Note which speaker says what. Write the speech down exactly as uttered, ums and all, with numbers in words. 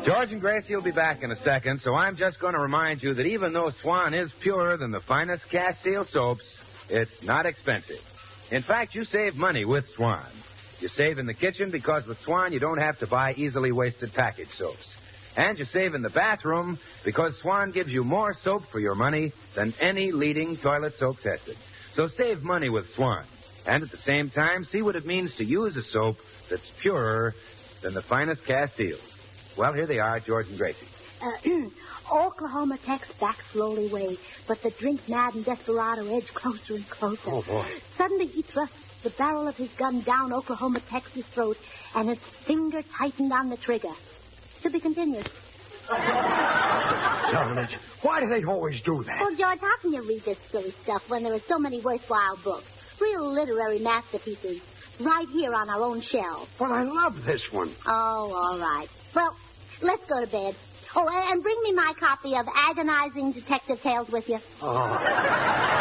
Speaker 1: George and Gracie will be back in a second, so I'm just going to remind you that even though Swan is purer than the finest Castile soaps, it's not expensive. In fact, you save money with Swan. You save in the kitchen because with Swan you don't have to buy easily wasted packaged soaps. And you save in the bathroom because Swan gives you more soap for your money than any leading toilet soap tested. So save money with Swan. And at the same time, see what it means to use a soap that's purer than the finest Castiles. Well, here they are, George and Gracie.
Speaker 2: Uh, Oklahoma Tex backs slowly away, but the drink-mad and desperado edge closer and closer.
Speaker 1: Oh, boy.
Speaker 2: Suddenly he thrusts the barrel of his gun down Oklahoma Tex's throat, and his finger tightened on the trigger. To be continued.
Speaker 3: Darling, why do they always do that?
Speaker 2: Well, George, how can you read this silly stuff when there are so many worthwhile books? Real literary masterpieces right here on our own shelf.
Speaker 3: Well, I love this one.
Speaker 2: Oh, all right. Well, let's go to bed. Oh, and bring me my copy of Agonizing Detective Tales with you.
Speaker 3: Oh.